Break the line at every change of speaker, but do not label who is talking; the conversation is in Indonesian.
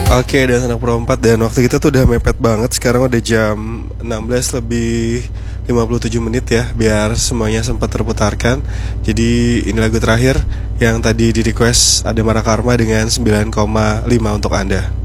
Oke, dan anak Pro 4 dan waktu kita tuh udah mepet banget. Sekarang udah jam 16 lebih 57 menit ya, biar semuanya sempat terputarkan. Jadi ini lagu terakhir yang tadi di request ada Mara Karma dengan 9,5 untuk Anda.